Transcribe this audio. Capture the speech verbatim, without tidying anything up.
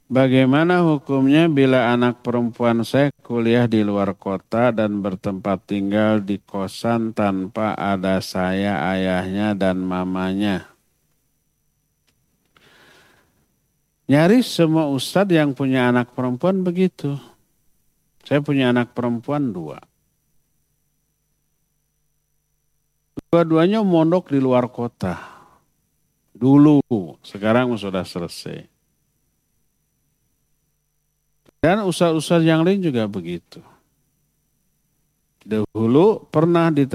Bagaimana hukumnya bila anak perempuan saya kuliah di luar kota dan bertempat tinggal di kosan tanpa ada saya, ayahnya, dan mamanya? Nyaris semua ustadz yang punya anak perempuan begitu. Saya punya anak perempuan dua. Dua-duanya mondok di luar kota. Dulu, sekarang sudah selesai. Dan ustadz-ustadz yang lain juga begitu. Dahulu pernah di